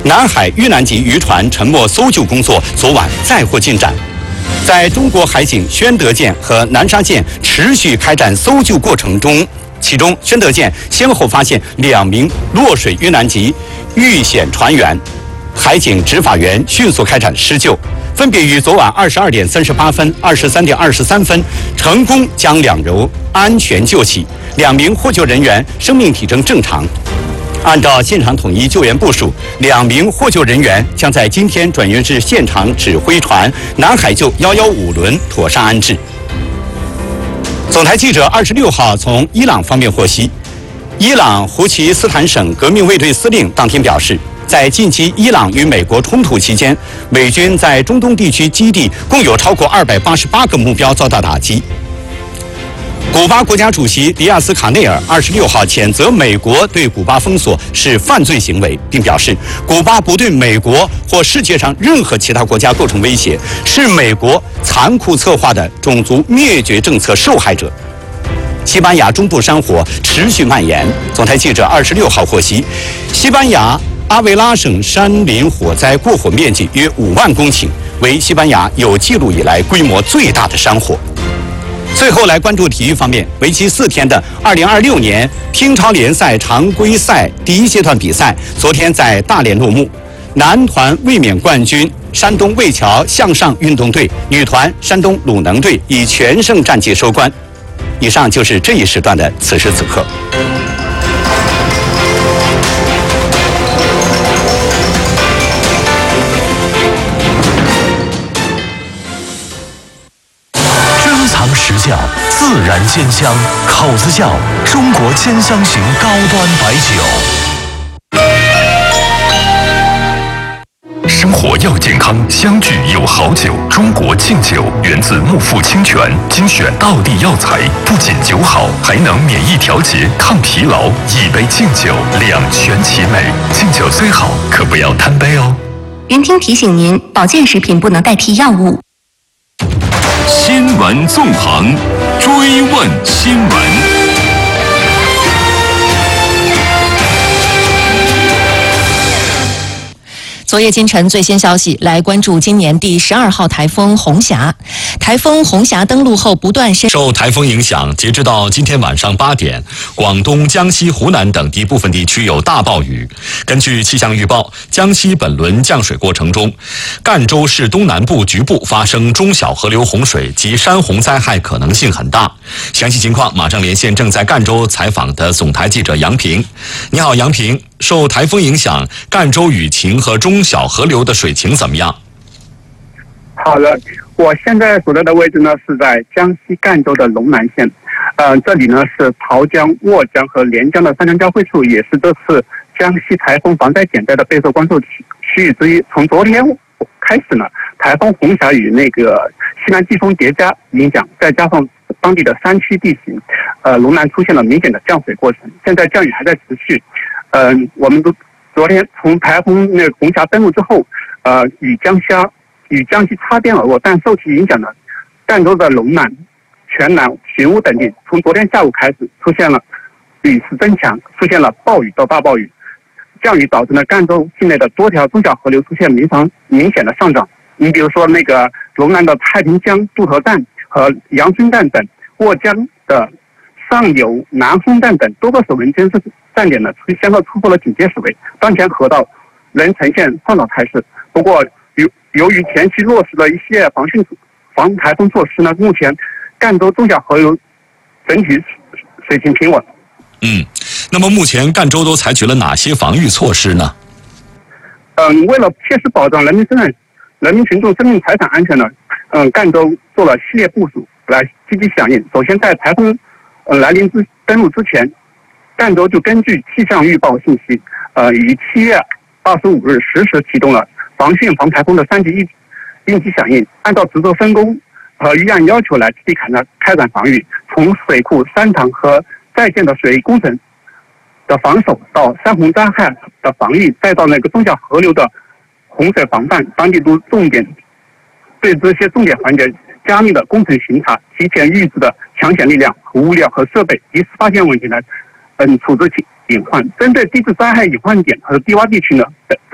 南海遇难级渔船沉没搜救工作昨晚再获进展。在中国海警宣德舰和南沙舰持续开展搜救过程中，其中宣德舰先后发现2名落水遇难级遇险船员，海警执法员迅速开展施救，分别于昨晚22点38分、23点23分成功将2人安全救起，2名获救人员生命体征正常。按照现场统一救援部署，2名获救人员将在今天转运至现场指挥船南海救115轮妥善安置。总台记者26号从伊朗方面获悉，伊朗胡奇斯坦省革命卫队司令当天表示，在近期伊朗与美国冲突期间，美军在中东地区基地共有超过288个目标遭到打击。古巴国家主席迪亚斯卡内尔26号谴责美国对古巴封锁是犯罪行为，并表示古巴不对美国或世界上任何其他国家构成威胁，是美国残酷策划的种族灭绝政策受害者。西班牙中部山火持续蔓延，总台记者26号获悉，西班牙阿维拉省山林火灾过火面积约5万公顷，为西班牙有记录以来规模最大的山火。最后来关注体育方面，为期4天的2026年乒超联赛常规赛第1阶段比赛昨天在大连落幕，男团卫冕冠军山东魏桥向上运动队，女团山东鲁能队以全胜战绩收官。以上就是这一时段的此时此刻。 实窖自然鲜香，口子窖中国鲜香型高端白酒。生活要健康，相聚有好酒。中国敬酒源自木富清泉，精选道地药材，不仅酒好，还能免疫调节、抗疲劳。一杯敬酒，两全其美。敬酒虽好，可不要贪杯哦。 云听提醒您，保健食品不能代替药物。 新闻纵横，追问新闻。 昨夜今晨最新消息，来关注今年第12号台风红霞。台风红霞登陆后不断受台风影响，截止到今天晚上8点，广东、江西、湖南等地部分地区有大暴雨。根据气象预报，江西本轮降水过程中，赣州市东南部局部发生中小河流洪水及山洪灾害可能性很大。详细情况马上连线正在赣州采访的总台记者杨平。你好，杨平。受台风影响，赣州雨情和中小河流的水情怎么样？ 好的，我现在所在的位置呢是在江西赣州的龙南县，这里呢是桃江、沃江和连江的三江交汇处，也是这次江西台风防灾减灾的备受关注区域之一。从昨天开始呢，台风红霞与西南季风叠加影响，再加上当地的山区地形，龙南出现了明显的降水过程，现在降雨还在持续。我们昨天从台风红霞登陆之后，与江西擦边而过，但受其影响呢，赣州的龙南、全南、寻乌等地从昨天下午开始出现了雨势增强，出现了暴雨到大暴雨，降雨导致呢赣州境内的多条中小河流出现明显的上涨。你比如说龙南的太平江渡河站和阳春站等，沃江的上游南丰站等多个水文监视站点呢先后突破了警戒水位，当前河道仍呈现上涨态势。不过由于前期落实了一系列防台风措施呢，目前赣州中小河流整体水情平稳。 那么目前赣州都采取了哪些防御措施呢？ 为了切实保障人民群众生命财产安全呢，赣州做了系列部署来积极响应。首先，在台风来临登陆之前，赣州就根据气象预报信息，于7月25日实时启动了防汛防台风的3级应急响应，按照职责分工和预案要求来积极开展防御，从水库、山塘和在建的水利工程的防守到山洪灾害的防御，再到中小河流的洪水防范，当地都对这些重点环节加密的工程巡查，提前预置的抢险力量、物料和设备，及时发现问题来处置隐患。针对地质灾害隐患点和低洼地区呢，